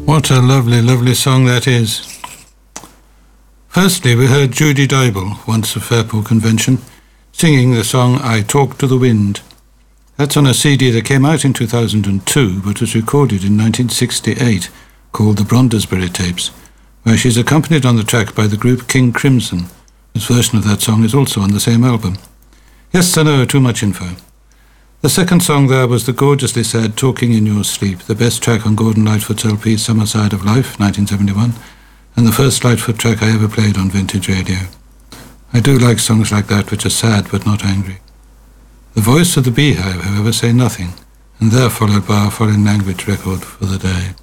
What a lovely, lovely song that is. Firstly, we heard Judy Dybel, once of Fairport Convention, singing the song I Talk to the Wind. That's on a CD that came out in 2002, but was recorded in 1968, called the Brondesbury Tapes, where she's accompanied on the track by the group King Crimson. This version of that song is also on the same album. Yes or no, too much info. The second song there was the gorgeously sad Talking in Your Sleep, the best track on Gordon Lightfoot's LP Summer Side of Life, 1971, and the first Lightfoot track I ever played on Vintage Radio. I do like songs like that which are sad but not angry. The Voice of the Beehive, however, say nothing, and they're followed by our foreign language record for the day.